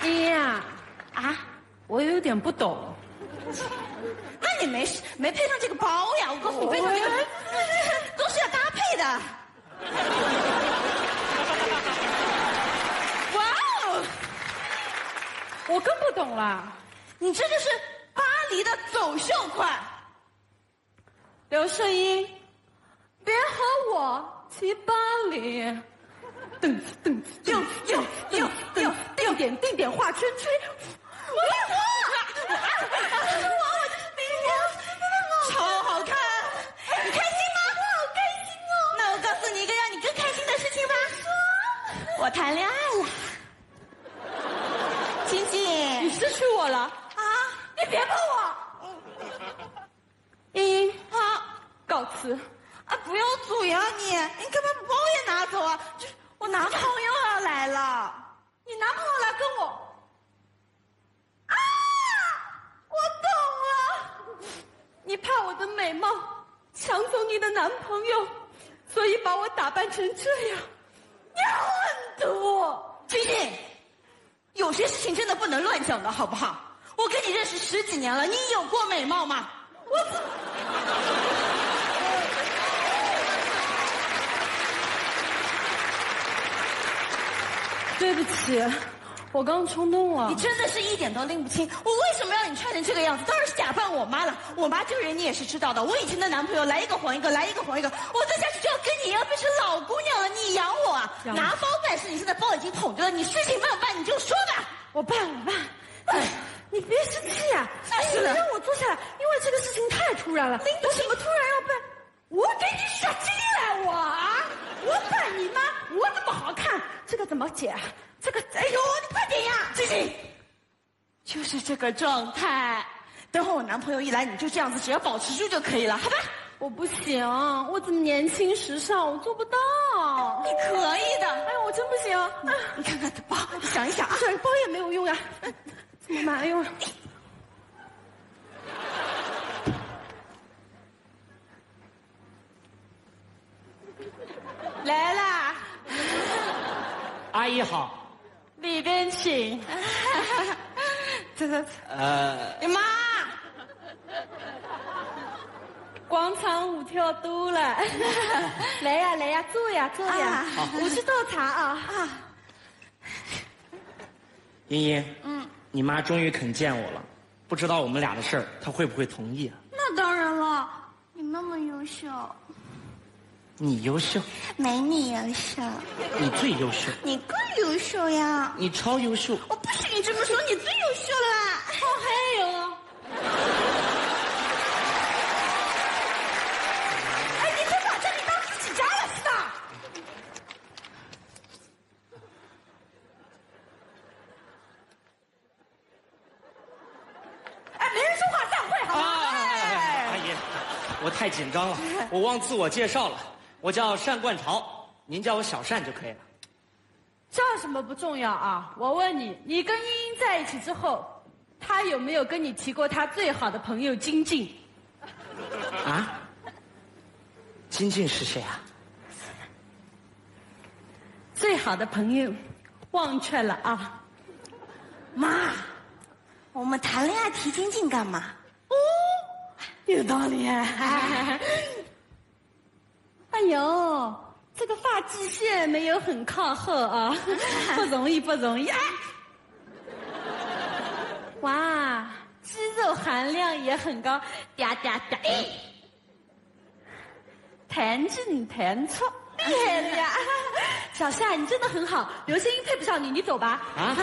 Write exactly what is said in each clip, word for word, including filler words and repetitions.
你呀，啊，我有点不懂。 那你没没配上这个包呀？我告诉你，配上这个都是要搭配的。 哇哦，我更不懂了。 你这就是巴黎的走秀款。 刘胜英，别和我去巴黎。噔噔又又又又定点定点画圈圈。 我我我我这是明天，超好看，你开心吗？我好开心哦！那我告诉你一个让你更开心的事情吧。说，我谈恋爱了。晶晶， 你失去我了啊！ 你别碰我。英英， 啊， 告辞。 啊，不要走呀你！你干嘛把包也拿走啊？就是我男朋友要来了。 你男朋友来跟我。 啊！我懂了。 你怕我的美貌抢走你的男朋友，所以把我打扮成这样。 你很毒，晶晶。有些事情真的不能乱讲的，好不好？我跟你认识十几年了，你有过美貌吗？我怎么？ 对不起，我刚冲动了。 你真的是一点都拎不清，我为什么让你穿成这个样子？当然是假扮我妈了。我妈这个人你也是知道的，我以前的男朋友来一个还一个，来一个还一个，我再下去就要跟你一样变成老姑娘了。你养我啊？拿包办事，你现在包已经捅着了，你事情办不办你就说吧。 我办我办。哎，你别生气呀、啊！哎，你让我坐下来，因为这个事情太突然了。我怎么突然要办？我给你耍精来，我啊！我办你妈！我这么好看，这个怎么解啊？这个，哎呦，你快点呀！ 晶晶，就是这个状态。等会我男朋友一来，你就这样子，只要保持住就可以了，好吧？ 我不行，我怎么年轻时尚，我做不到。 你可以的。 哎，我真不行。 你, 你看看这包，你想一想啊， 这包也没有用呀、啊，怎么买用？来啦， 阿姨好， 里边请。 这个呃， 你妈， 广场舞跳多了。来呀来呀，坐呀坐呀，五十道茶啊啊！ 茵茵，嗯，你妈终于肯见我了，不知道我们俩的事儿，她会不会同意啊？ 那当然了，你那么优秀。 你优秀， 没你优秀。 你最优秀， 你更优秀呀！ 你超优秀。 我不许你这么说，你最优秀了啦！ 哦，还有， 哎，你真把这里当自己家了是吧？哎，没人说话散会好吗？ 啊，哎，阿姨，我太紧张了，我忘自我介绍了。我叫单冠潮，您叫我小单就可以了。 叫什么不重要啊！我问你，你跟茵茵在一起之后，他有没有跟你提过他最好的朋友金靖？ 啊？金靖是谁啊？ 最好的朋友，忘却了啊！ 妈，我们谈恋爱提金靖干嘛？ 哦，有道理哎。哎呦，这个发际线没有很靠后啊，不容易不容易。哎，哇，肌肉含量也很高，嗲嗲嗲，哎，弹进弹出，厉害了呀！小夏，你真的很好，刘星英配不上你，你走吧。 啊？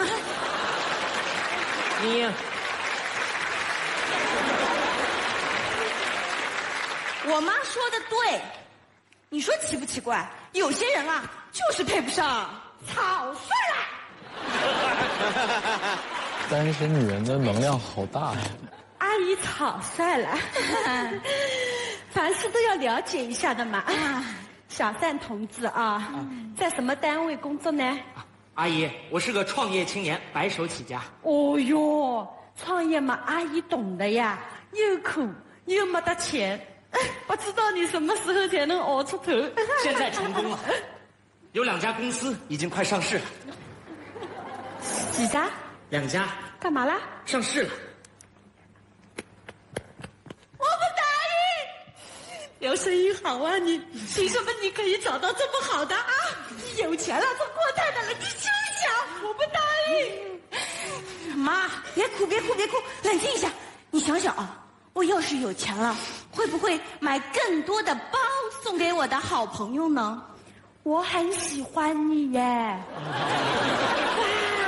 你， 我妈说的对。你说奇不奇怪？有些人啊，就是配不上。草率了。 单身女人的能量好大呀！ 阿姨草率了，凡事都要了解一下的嘛。小单同志啊，嗯、在什么单位工作呢？ 阿姨，我是个创业青年，白手起家。 哦哟，创业嘛，阿姨懂的呀，又苦又没得钱。不知道你什么时候才能熬出头？ 现在成功了，有两家公司已经快上市了。 几家？ 两家干嘛啦？ 上市了。 我不答应！刘生意好啊你，凭什么你可以找到这么好的啊？你有钱了，做阔太太了，你休想！我不答应！ 妈，别哭，别哭，别哭，冷静一下。你想想啊，我要是有钱了，会不会买更多的包送给我的好朋友呢？ 我很喜欢你耶！哇！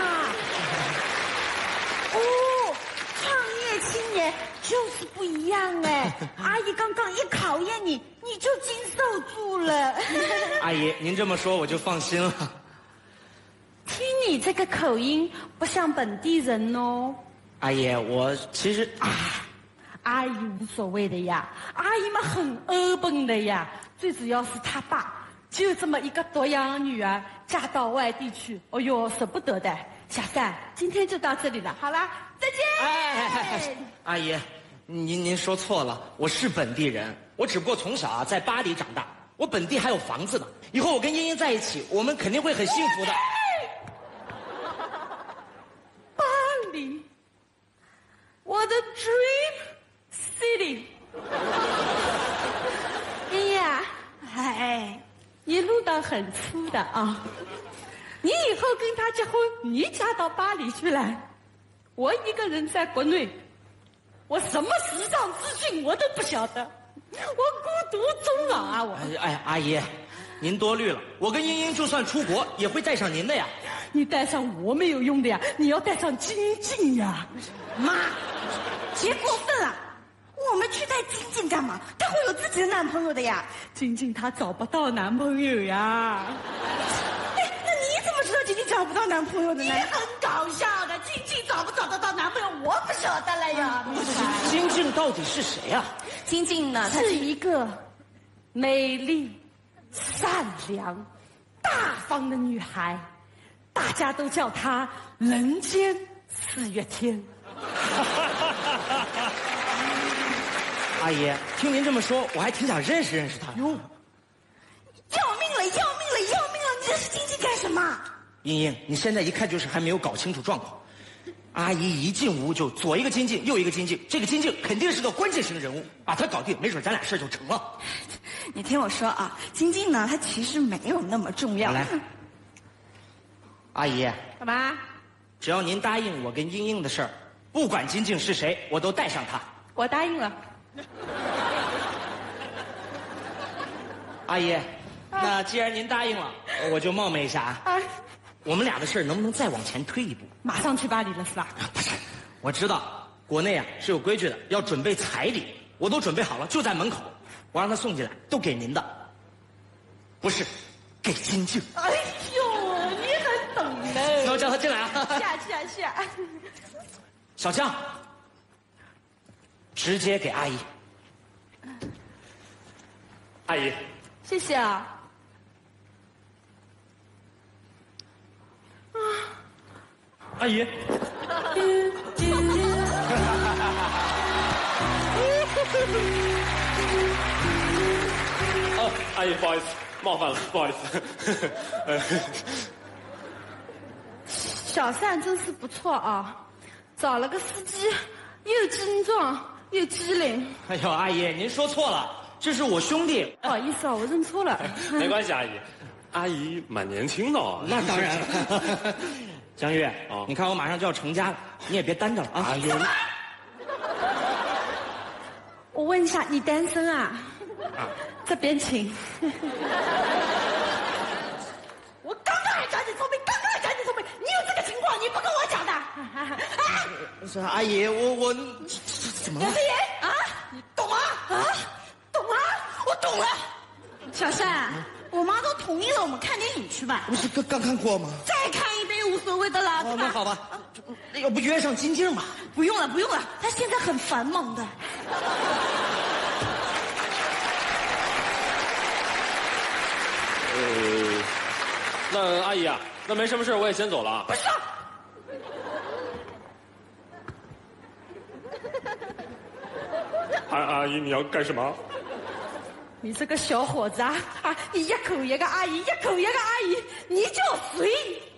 哦，创业青年就是不一样哎！阿姨刚刚一考验你，你就经受住了。 阿姨，您这么说我就放心了。 听你这个口音，不像本地人哦。 阿姨，我其实啊， 阿姨无所谓的呀，阿姨们很欧本的呀。最主要是他爸就这么一个独养女儿嫁到外地去，哦呦，舍不得的。小三，今天就到这里了，好啦，再见。 哎哎哎哎，阿姨，您您说错了，我是本地人，我只不过从小啊在巴黎长大，我本地还有房子呢。以后我跟英英在一起，我们肯定会很幸福的。 巴黎，我的 dream city。英英啊，哎，你路道很粗的啊。你以后跟他结婚，你嫁到巴黎去了，我一个人在国内，我什么时尚资讯我都不晓得，我孤独终老啊！我哎哎，阿姨，您多虑了，我跟英英就算出国也会带上您的呀。 你带上我没有用的呀，你要带上金靖呀。 妈，别过分了，我们去带金靖干嘛？她会有自己的男朋友的呀。 金靖她找不到男朋友呀。 金靖找不到男朋友的呢？ 你很搞笑的，金靖找不找得到男朋友，我不晓得了呀。 金靖到底是谁呀？ 金靖呢？她是一个美丽、善良、大方的女孩，大家都叫她人间四月天。 阿姨，听您这么说，我还挺想认识认识她。哟， 要命了，要命了，要命了！你认识金靖干什么？ 英英，你现在一看就是还没有搞清楚状况。阿姨一进屋就左一个金靖，右一个金靖，这个金靖肯定是个关键型人物，把她搞定，没准咱俩事就成了。 你听我说啊，金靖呢，她其实没有那么重要。 来，阿姨， 干嘛？ 只要您答应我跟英英的事儿，不管金靖是谁，我都带上她。 我答应了。 阿姨，那既然您答应了，我就冒昧一下啊。 啊， 我们俩的事儿能不能再往前推一步？ 马上去巴黎了是吧？ 不是，我知道国内啊是有规矩的，要准备彩礼，我都准备好了，就在门口，我让他送进来，都给您的，不是给金靖。 哎呦，你很懂的。 那我叫他进来啊。 下去啊下。 小江，直接给阿姨。阿姨， 谢谢啊。 阿姨，哦，阿姨，不好意思，冒犯了，不好意思。呃， 小善真是不错啊，找了个司机，又精壮又机灵。 哎呦，阿姨，您说错了，这是我兄弟。 不好意思啊，我认错了。 没关系，阿姨，阿姨蛮年轻的哦。 那当然了。江玉， 哦你看我马上就要成家了，你也别担着了啊。 哎呦， 我问一下，你单身啊？ 啊这边请。我刚刚还讲你聪明，刚刚还讲你聪明，你有这个情况你不跟我讲的？啊！ 是阿姨，我我怎么了杨？思妍啊，你懂吗？啊，懂吗？我懂了。 小善，我妈都同意了，我们看电影去吧。 不是刚刚看过吗？ 再看一遍无所谓的啦， 哦， 对吧？ 那好吧，那要不约上金靖吧？ 不用了，不用了，她现在很繁忙的。 呃，那阿姨啊，那没什么事，我也先走了啊。 不是。 阿阿姨，你要干什么？ 你这个小伙子啊，啊，你一口一个阿姨，一口一个阿姨，你叫谁？